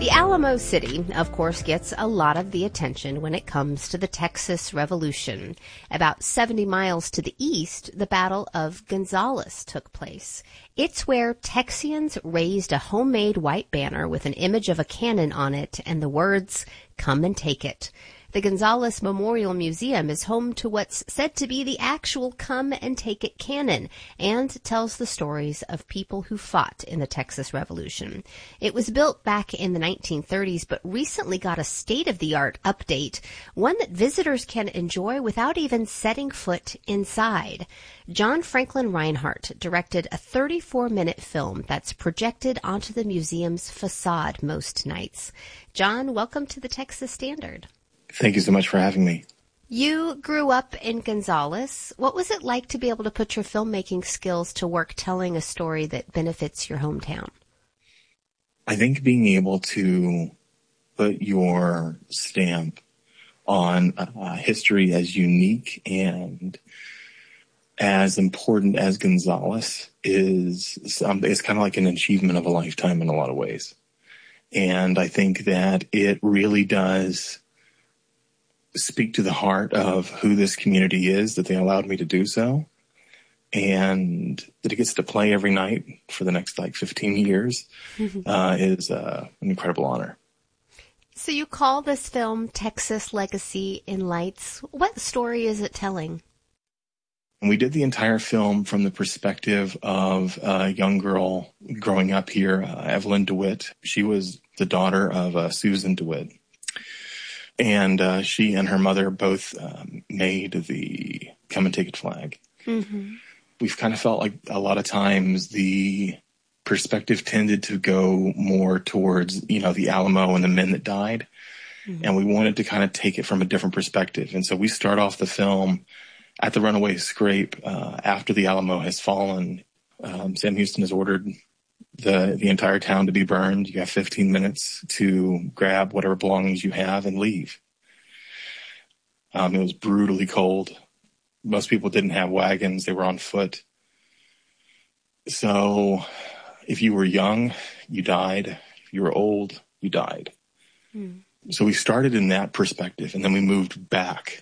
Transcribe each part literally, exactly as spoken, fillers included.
The Alamo City, of course, gets a lot of the attention when it comes to the Texas Revolution. About seventy miles to the east, the Battle of Gonzales took place. It's where Texians raised a homemade white banner with an image of a cannon on it and the words, "Come and take it." The Gonzales Memorial Museum is home to what's said to be the actual Come and Take It cannon and tells the stories of people who fought in the Texas Revolution. It was built back in the nineteen thirties but recently got a state-of-the-art update, one that visitors can enjoy without even setting foot inside. John Franklin Reinhardt directed a thirty-four minute film that's projected onto the museum's facade most nights. John, welcome to the Texas Standard. Thank you so much for having me. You grew up in Gonzales. What was it like to be able to put your filmmaking skills to work telling a story that benefits your hometown? I think being able to put your stamp on a history as unique and as important as Gonzales is, um, it's kind of like an achievement of a lifetime in a lot of ways. And I think that it really does speak to the heart of who this community is, that they allowed me to do so, and that it gets to play every night for the next like fifteen years uh, is uh, an incredible honor. So you call this film Texas Legacy in Lights. What story is it telling? We did the entire film from the perspective of a young girl growing up here, uh, Evelyn DeWitt. She was the daughter of uh, Susan DeWitt. And uh, she and her mother both um, made the Come and Take It flag. Mm-hmm. We've kind of felt like a lot of times the perspective tended to go more towards, you know, the Alamo and the men that died. Mm-hmm. And we wanted to kind of take it from a different perspective. And so we start off the film at the runaway scrape uh, after the Alamo has fallen. Um, Sam Houston has ordered the the entire town to be burned. You have fifteen minutes to grab whatever belongings you have and leave. Um, it was brutally cold. Most people didn't have wagons. They were on foot. So if you were young, you died. If you were old, you died. Hmm. So we started in that perspective, and then we moved back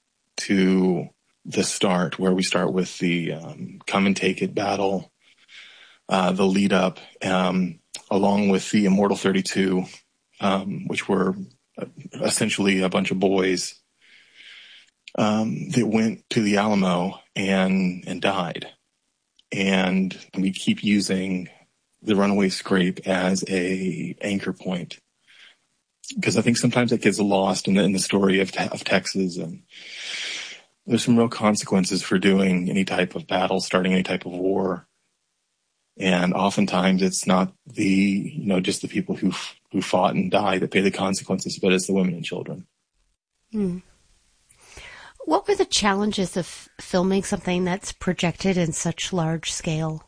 to the start, where we start with the um, Come and Take It battle, Uh, the lead up, um, along with the Immortal thirty-two, um, which were uh, essentially a bunch of boys um, that went to the Alamo and and died. And we keep using the runaway scrape as a anchor point, because I think sometimes that gets lost in the, in the story of, of Texas. And there's some real consequences for doing any type of battle, starting any type of war. And oftentimes it's not the, you know, just the people who who fought and died that pay the consequences, but it's the women and children. Hmm. What were the challenges of filming something that's projected in such large scale?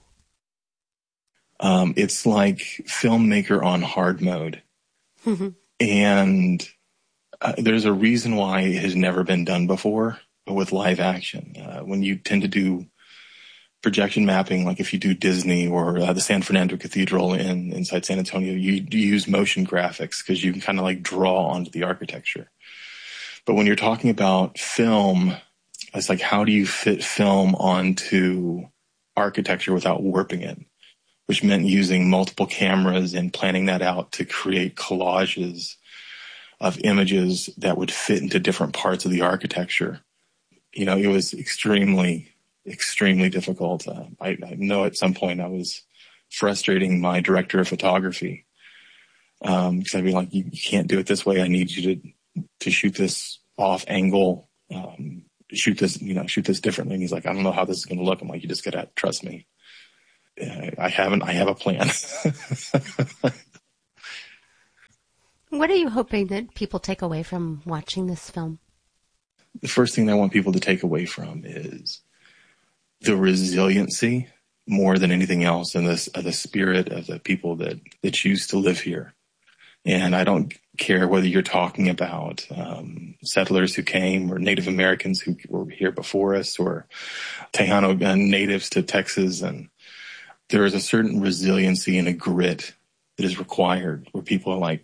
Um, it's like filmmaker on hard mode. Mm-hmm. And uh, there's a reason why it has never been done before with live action. Uh, when you tend to do projection mapping, like if you do Disney or uh, the San Fernando Cathedral in inside San Antonio, you, you use motion graphics because you can kind of like draw onto the architecture. But when you're talking about film, it's like, how do you fit film onto architecture without warping it? Which meant using multiple cameras and planning that out to create collages of images that would fit into different parts of the architecture. You know, it was extremely extremely difficult. Uh, I, I know at some point I was frustrating my director of photography um, because I'd be like, you, you can't do it this way. I need you to to shoot this off angle, um, shoot this, you know, shoot this differently. And he's like, I don't know how this is going to look. I'm like, you just gotta trust me. Uh, I haven't. I have a plan. What are you hoping that people take away from watching this film? The first thing I want people to take away from is the resiliency, more than anything else, and this uh, the spirit of the people that, that choose to live here. And I don't care whether you're talking about um, settlers who came, or Native Americans who were here before us, or Tejano uh, natives to Texas. And there is a certain resiliency and a grit that is required, where people are like,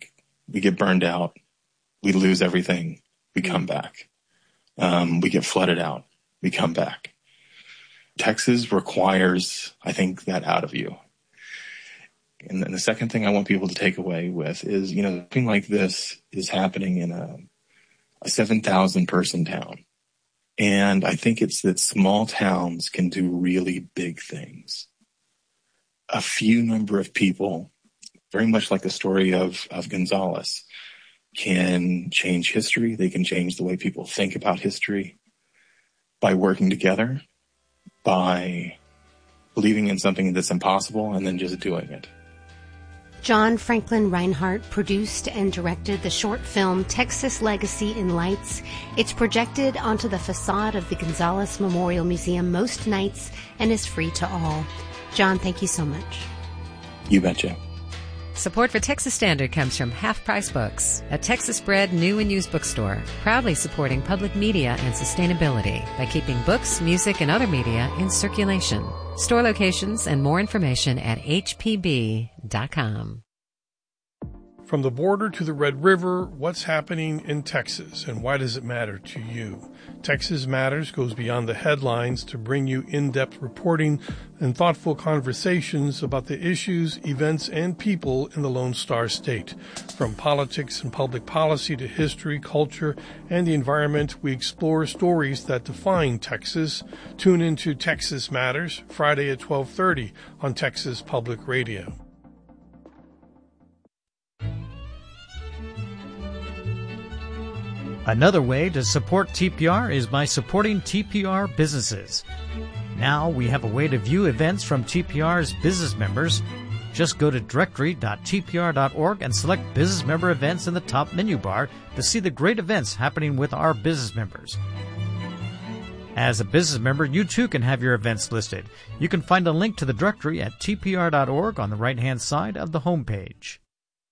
we get burned out, we lose everything, we come back. Um, we get flooded out, we come back. Texas requires, I think, that out of you. And then the second thing I want people to take away with is, you know, something like this is happening in a, a seven thousand person town. And I think it's that small towns can do really big things. A few number of people, very much like the story of, of Gonzalez, can change history. They can change the way people think about history by working together, by believing in something that's impossible and then just doing it. John Franklin Reinhardt produced and directed the short film Texas Legacy in Lights. It's projected onto the facade of the Gonzalez Memorial Museum most nights and is free to all. John, thank you so much. You betcha. Support for Texas Standard comes from Half Price Books, a Texas-bred new and used bookstore, proudly supporting public media and sustainability by keeping books, music, and other media in circulation. Store locations and more information at h p b dot com. From the border to the Red River, what's happening in Texas and why does it matter to you? Texas Matters goes beyond the headlines to bring you in-depth reporting and thoughtful conversations about the issues, events, and people in the Lone Star State. From politics and public policy to history, culture, and the environment, we explore stories that define Texas. Tune into Texas Matters, Friday at twelve thirty on Texas Public Radio. Another way to support T P R is by supporting T P R businesses. Now we have a way to view events from T P R's business members. Just go to directory dot t p r dot org and select Business Member Events in the top menu bar to see the great events happening with our business members. As a business member, you too can have your events listed. You can find a link to the directory at t p r dot org on the right-hand side of the homepage.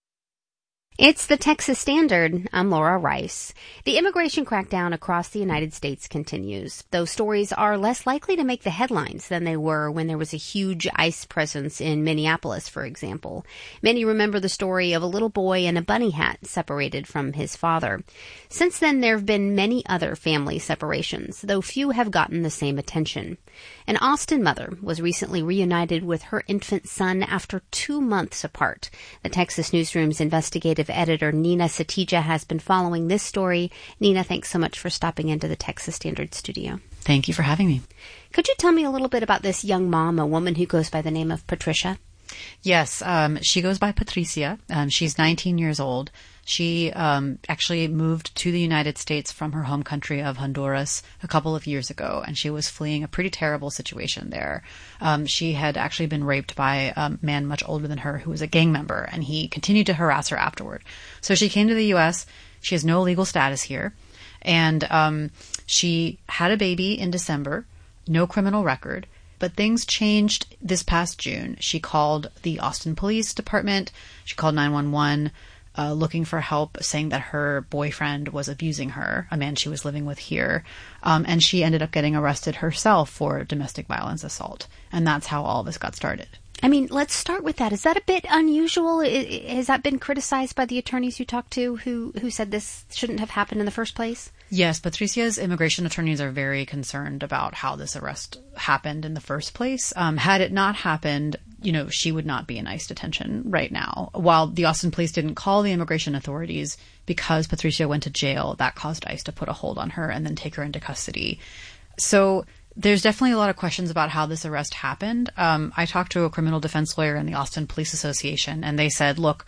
It's the Texas Standard. I'm Laura Rice. The immigration crackdown across the United States continues. Those stories are less likely to make the headlines than they were when there was a huge ICE presence in Minneapolis, for example. Many remember the story of a little boy in a bunny hat separated from his father. Since then, there have been many other family separations, though few have gotten the same attention. An Austin mother was recently reunited with her infant son after two months apart. The Texas Newsroom's investigative editor Nina Satija has been following this story. Nina, thanks so much for stopping into the Texas Standard studio. Thank you for having me. Could you tell me a little bit about this young mom, a woman who goes by the name of Patricia? Yes, um, she goes by Patricia. Um, she's nineteen years old. She um, actually moved to the United States from her home country of Honduras a couple of years ago, and she was fleeing a pretty terrible situation there. Um, she had actually been raped by a man much older than her who was a gang member, and he continued to harass her afterward. So she came to the U S. She has no legal status here, and um, she had a baby in December, no criminal record. But things changed this past June. She called the Austin Police Department. She called nine one one uh, looking for help, saying that her boyfriend was abusing her, a man she was living with here. Um, and she ended up getting arrested herself for domestic violence assault. And that's how all this got started. I mean, let's start with that. Is that a bit unusual? I, has that been criticized by the attorneys you talked to who, who said this shouldn't have happened in the first place? Yes, Patricia's immigration attorneys are very concerned about how this arrest happened in the first place. Um, had it not happened, you know, she would not be in ICE detention right now. While the Austin police didn't call the immigration authorities because Patricia went to jail, that caused ICE to put a hold on her and then take her into custody. So there's definitely a lot of questions about how this arrest happened. Um, I talked to a criminal defense lawyer in the Austin Police Association, and they said, look,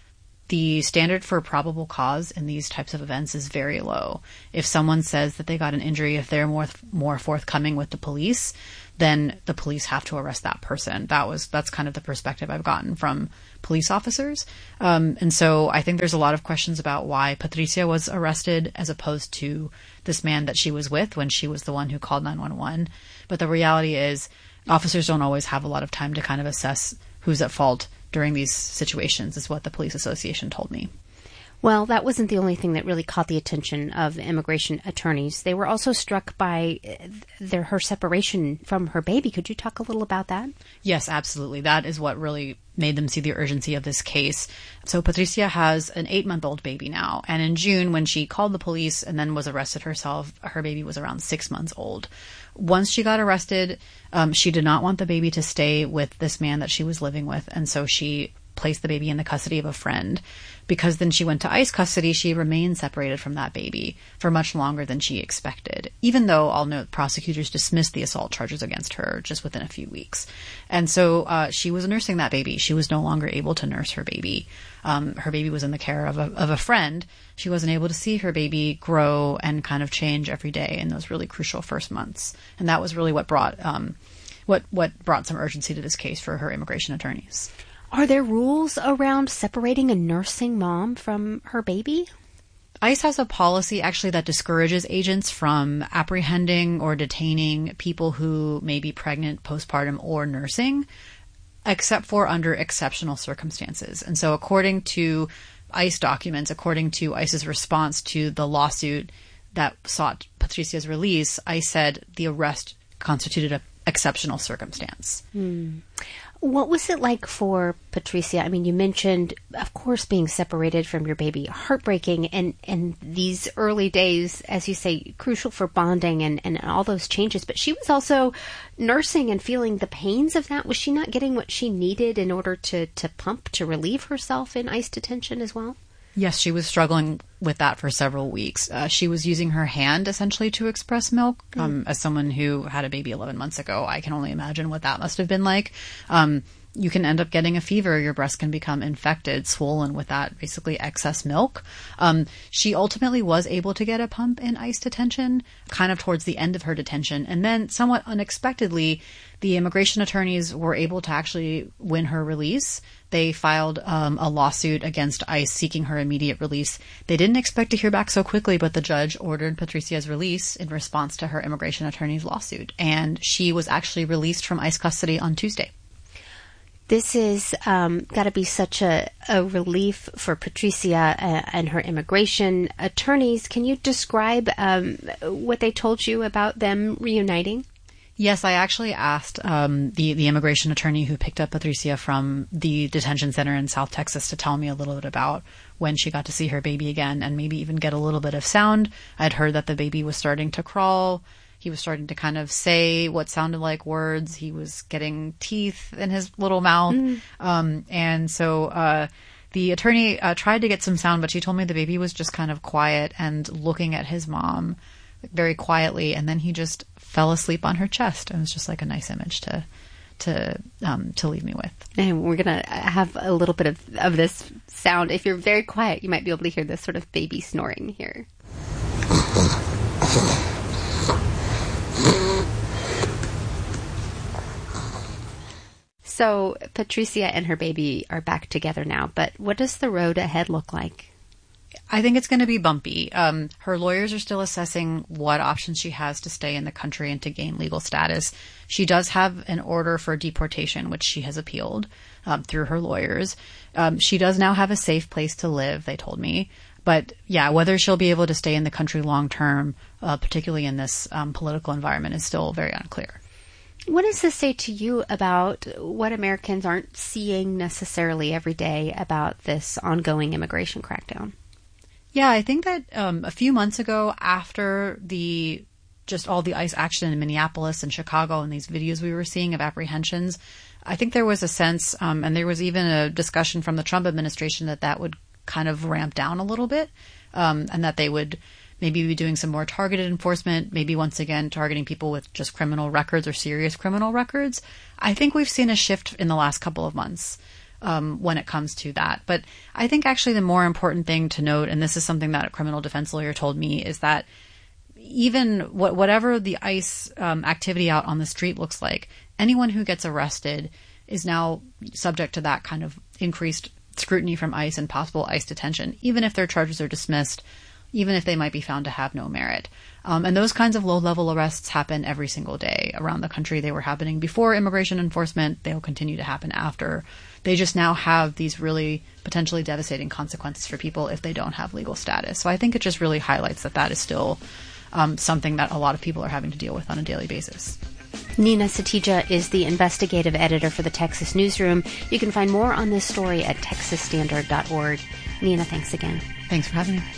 the standard for probable cause in these types of events is very low. If someone says that they got an injury, if they're more more forthcoming with the police, then the police have to arrest that person. That was that's kind of the perspective I've gotten from police officers. Um, and so I think there's a lot of questions about why Patricia was arrested as opposed to this man that she was with when she was the one who called nine one one. But the reality is officers don't always have a lot of time to kind of assess who's at fault during these situations, is what the police association told me. Well, that wasn't the only thing that really caught the attention of immigration attorneys. They were also struck by their, her separation from her baby. Could you talk a little about that? Yes, absolutely. That is what really made them see the urgency of this case. So Patricia has an eight-month-old baby now. And in June, when she called the police and then was arrested herself, her baby was around six months old. Once she got arrested, um, she did not want the baby to stay with this man that she was living with. And so she placed the baby in the custody of a friend. Because then she went to ICE custody, she remained separated from that baby for much longer than she expected, even though I'll note prosecutors dismissed the assault charges against her just within a few weeks. And so uh, she was nursing that baby. She was no longer able to nurse her baby. Um, her baby was in the care of a, of a friend. She wasn't able to see her baby grow and kind of change every day in those really crucial first months. And that was really what brought um, what what brought some urgency to this case for her immigration attorneys. Are there rules around separating a nursing mom from her baby? ICE has a policy actually that discourages agents from apprehending or detaining people who may be pregnant, postpartum, or nursing, except for under exceptional circumstances. And so according to ICE documents, according to ICE's response to the lawsuit that sought Patricia's release, ICE said the arrest constituted an exceptional circumstance. Hmm. What was it like for Patricia? I mean, you mentioned, of course, being separated from your baby, heartbreaking, and, and these early days, as you say, crucial for bonding and, and all those changes. But she was also nursing and feeling the pains of that. Was she not getting what she needed in order to, to pump, to relieve herself in ICE detention as well? Yes, she was struggling with that for several weeks. Uh, she was using her hand essentially to express milk. Mm. Um, as someone who had a baby eleven months ago, I can only imagine what that must have been like. Um, you can end up getting a fever. Your breast can become infected, swollen with that basically excess milk. Um, she ultimately was able to get a pump in ICE detention, kind of towards the end of her detention. And then somewhat unexpectedly, the immigration attorneys were able to actually win her release. They filed um, a lawsuit against ICE seeking her immediate release. They didn't expect to hear back so quickly, but the judge ordered Patricia's release in response to her immigration attorney's lawsuit. And she was actually released from ICE custody on Tuesday. This is um, got to be such a, a relief for Patricia uh, and her immigration attorneys. Can you describe um, what they told you about them reuniting? Yes, I actually asked um, the, the immigration attorney who picked up Patricia from the detention center in South Texas to tell me a little bit about when she got to see her baby again and maybe even get a little bit of sound. I'd heard that the baby was starting to crawl. He was starting to kind of say what sounded like words. He was getting teeth in his little mouth. Mm. Um, and so uh, the attorney uh, tried to get some sound, but she told me the baby was just kind of quiet and looking at his mom very quietly, and then he just fell asleep on her chest. It was just like a nice image to to um, to leave me with. And we're going to have a little bit of, of this sound. If you're very quiet, you might be able to hear this sort of baby snoring here. So Patricia and her baby are back together now, but what does the road ahead look like? I think it's going to be bumpy. Um, her lawyers are still assessing what options she has to stay in the country and to gain legal status. She does have an order for deportation, which she has appealed um, through her lawyers. Um, she does now have a safe place to live, they told me. But yeah, whether she'll be able to stay in the country long term, uh, particularly in this um, political environment, is still very unclear. What does this say to you about what Americans aren't seeing necessarily every day about this ongoing immigration crackdown? Yeah, I think that um, a few months ago, after the just all the ICE action in Minneapolis and Chicago and these videos we were seeing of apprehensions, I think there was a sense, um, and there was even a discussion from the Trump administration that that would kind of ramp down a little bit, um, and that they would maybe be doing some more targeted enforcement, maybe once again targeting people with just criminal records or serious criminal records. I think we've seen a shift in the last couple of months. Um, when it comes to that. But I think actually the more important thing to note, and this is something that a criminal defense lawyer told me, is that even what, whatever the ICE um, activity out on the street looks like, anyone who gets arrested is now subject to that kind of increased scrutiny from ICE and possible ICE detention, even if their charges are dismissed even if they might be found to have no merit. Um, and those kinds of low-level arrests happen every single day around the country. They were happening before immigration enforcement. They'll continue to happen after. They just now have these really potentially devastating consequences for people if they don't have legal status. So I think it just really highlights that that is still um, something that a lot of people are having to deal with on a daily basis. Nina Satija is the investigative editor for the Texas Newsroom. You can find more on this story at texas standard dot org. Nina, thanks again. Thanks for having me.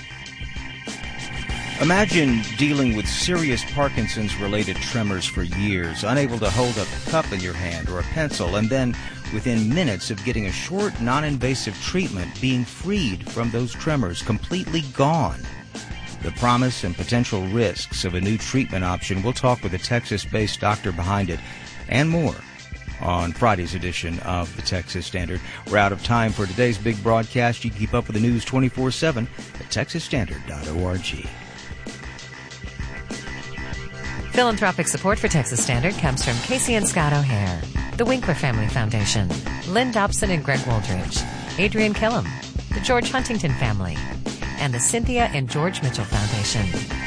Imagine dealing with serious Parkinson's-related tremors for years, unable to hold a cup in your hand or a pencil, and then, within minutes of getting a short, non-invasive treatment, being freed from those tremors, completely gone. The promise and potential risks of a new treatment option. We'll talk with a Texas-based doctor behind it, and more on Friday's edition of the Texas Standard. We're out of time for today's big broadcast. You can keep up with the news twenty-four seven at texas standard dot org. Philanthropic support for Texas Standard comes from Casey and Scott O'Hare, the Winkler Family Foundation, Lynn Dobson and Greg Wooldridge, Adrian Killam, the George Huntington Family, and the Cynthia and George Mitchell Foundation.